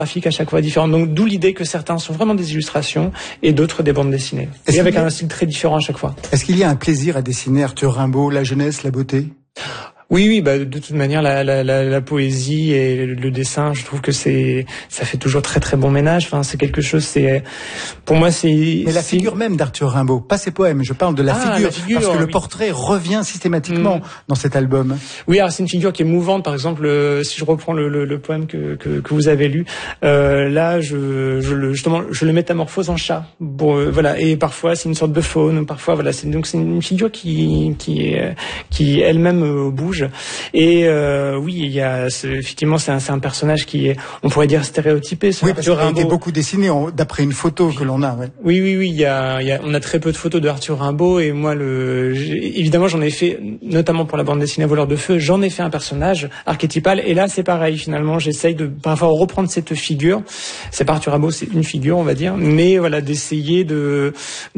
graphiques à chaque fois différentes. Donc d'où l'idée que certains sont vraiment des illustrations et d'autres des bandes dessinées. Et avec un style très différent à chaque fois. Est-ce qu'il y a un plaisir à dessiner Arthur Rimbaud, la jeunesse, la beauté? Oui, de toute manière, la poésie et le dessin, je trouve que ça fait toujours très très bon ménage. Enfin, c'est quelque chose, pour moi, c'est. Mais la figure même d'Arthur Rimbaud, pas ses poèmes. Je parle de la figure, parce que le portrait revient systématiquement dans cet album. Oui, alors c'est une figure qui est mouvante. Par exemple, si je reprends le poème que vous avez lu, là, je le métamorphose en chat. Bon, voilà. Et parfois, c'est une sorte de faune. Parfois, voilà. C'est une figure qui elle-même bouge. Et oui, il y a effectivement c'est un personnage qui est, on pourrait dire, stéréotypé. Oui, parce qu'il a été beaucoup dessiné d'après une photo que l'on a. Ouais. Oui, on a très peu de photos d'Arthur Rimbaud et moi évidemment j'en ai fait, notamment pour la bande dessinée Voleur de feu, j'en ai fait un personnage archétypal et là c'est pareil finalement, j'essaye de parfois reprendre cette figure. C'est pas Arthur Rimbaud, c'est une figure on va dire, mais voilà d'essayer de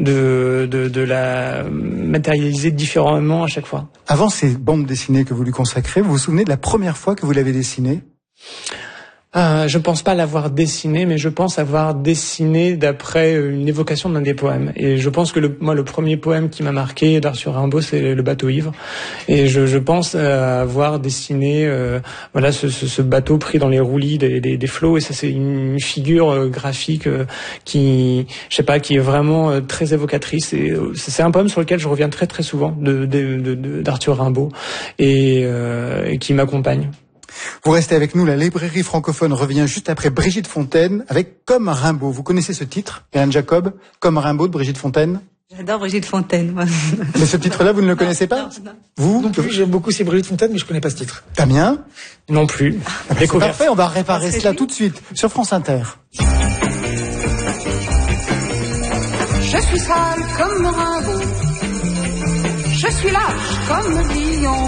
la matérialiser différemment à chaque fois. Avant ces bandes dessinées que vous lui consacrez, vous vous souvenez de la première fois que vous l'avez dessinée? Je pense pas l'avoir dessiné, mais je pense avoir dessiné d'après une évocation d'un des poèmes. Et je pense que le premier poème qui m'a marqué d'Arthur Rimbaud, c'est Le bateau ivre. Et je pense avoir dessiné, voilà, ce bateau pris dans les roulis des flots. Et ça, c'est une figure graphique qui est vraiment très évocatrice. Et c'est un poème sur lequel je reviens très très souvent d'Arthur Rimbaud et qui m'accompagne. Vous restez avec nous, la librairie francophone revient juste après Brigitte Fontaine avec Comme Rimbaud. Vous connaissez ce titre, Hélène Jacob, Comme Rimbaud de Brigitte Fontaine? J'adore Brigitte Fontaine, moi. Mais ce titre-là, vous ne le connaissez pas? Non. Vous? Non plus, j'aime beaucoup c'est Brigitte Fontaine, mais je connais pas ce titre. Damien? Non plus. C'est parfait, on va réparer cela tout de suite sur France Inter. Je suis sale comme Rimbaud, je suis lâche comme Villon.